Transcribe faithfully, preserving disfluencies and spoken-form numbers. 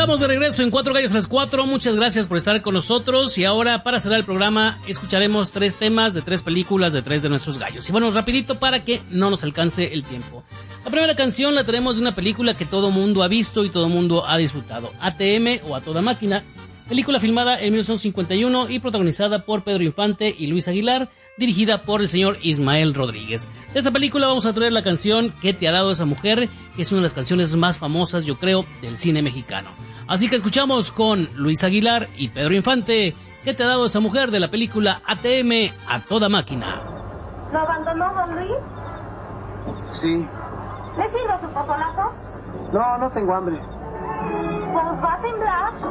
Estamos de regreso en Cuatro Gallos a las Cuatro. Muchas gracias por estar con nosotros. Y ahora, para cerrar el programa, escucharemos tres temas de tres películas de tres de nuestros gallos. Y bueno, rapidito para que no nos alcance el tiempo. La primera canción la tenemos de una película que todo mundo ha visto y todo mundo ha disfrutado. A T M o A Toda Máquina. Película filmada en mil novecientos cincuenta y uno y protagonizada por Pedro Infante y Luis Aguilar, dirigida por el señor Ismael Rodríguez. De esta película vamos a traer la canción ¿Qué te ha dado esa mujer?, que es una de las canciones más famosas, yo creo, del cine mexicano. Así que escuchamos con Luis Aguilar y Pedro Infante ¿Qué te ha dado esa mujer?, de la película A T M, A Toda Máquina. ¿Lo abandonó, don Luis? Sí. ¿Le sirvo su pozolazo? No, no tengo hambre. Pues va a temblar.